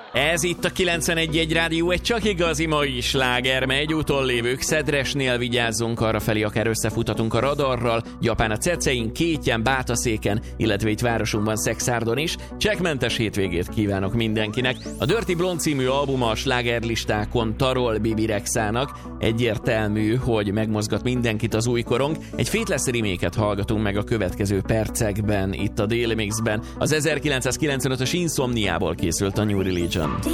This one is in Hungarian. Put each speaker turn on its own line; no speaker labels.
Ez itt a 91.1 Rádió, egy csak igazi mai sláger megy, utollévők Szedresnél vigyázzunk, arrafelé akár összefuthatunk a radarral, Japán a Cecein, Kétjen, Bátaszéken, illetve itt városunkban Szexárdon is. Csekkmentes hétvégét kívánok mindenkinek. A Dirty Blonde című albuma a slágerlistákon tarol Bibi Rexának. Egyértelmű, hogy megmozgat mindenkit az új korong. Egy Faithless remake-et hallgatunk meg a következő percekben itt a Daily Mixben. Az 1995-ös Insomniából készült a New Religion.